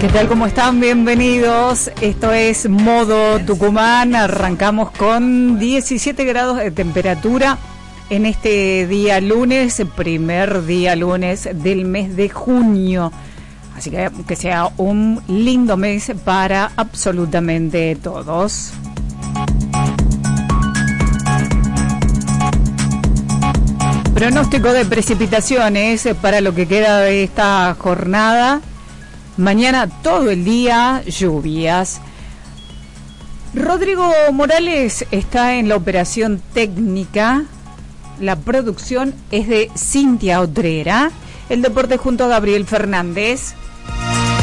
¿Qué tal? ¿Cómo están? Bienvenidos. Esto es Modo Tucumán. Arrancamos con 17 grados de temperatura en este día lunes, primer día lunes del mes de junio. Así que sea un lindo mes para absolutamente todos. Pronóstico de precipitaciones para lo que queda de esta jornada. Mañana todo el día lluvias. Rodrigo Morales está en la operación técnica. La producción es de Cintia Otrera. El deporte junto a Gabriel Fernández.